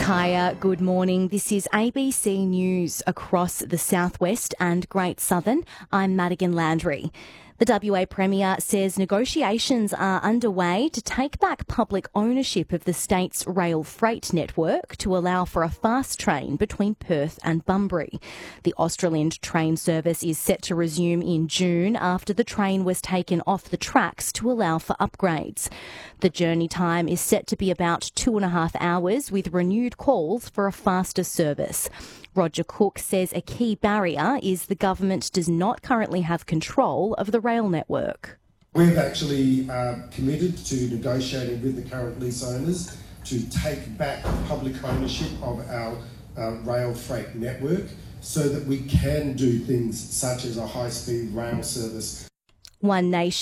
Kaya, good morning. This is ABC News across the southwest and Great Southern. I'm Madigan Landry. The WA Premier says negotiations are underway to take back public ownership of the state's rail freight network to allow for a fast train between Perth and Bunbury. The Australind train service is set to resume in June after the train was taken off the tracks to allow for upgrades. The journey time is set to be about 2.5 hours, with renewed calls for a faster service. Roger Cook says a key barrier is the government does not currently have control of the rail network. We've actually committed to negotiating with the current lease owners to take back public ownership of our rail freight network so that we can do things such as a high-speed rail service. One Nation